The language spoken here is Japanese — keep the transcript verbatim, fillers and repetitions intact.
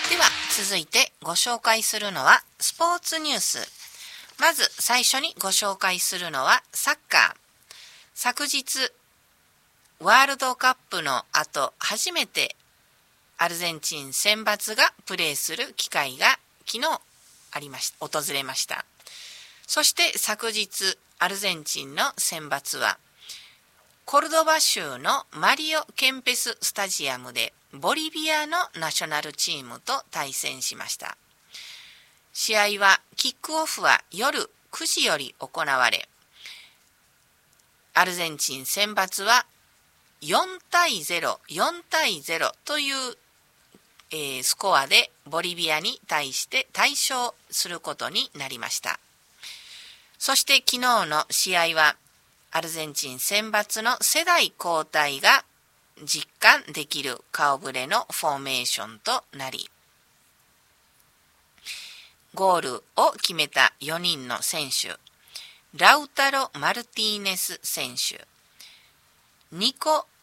では続いてご紹介するのはスポーツニュース。まず最初にご紹介するのはサッカー。昨日ワールドカップの後初めてアルゼンチン選抜がプレーする機会が昨日ありまし訪れました。そして昨日アルゼンチンの選抜はコルドバ州のマリオ・ケンペススタジアムでボリビアのナショナルチームと対戦しました。試合はキックオフは夜くじより行われ、アルゼンチン選抜はよんたいゼロ、よんたいゼロという、えー、スコアでボリビアに対して大勝することになりました。そして昨日の試合はアルゼンチン選抜の世代交代が実感できる顔ぶれのフォーメーションとなり、ゴールを決めたよにんの選手、ラウタロ・マルティーネス選手、ニコ・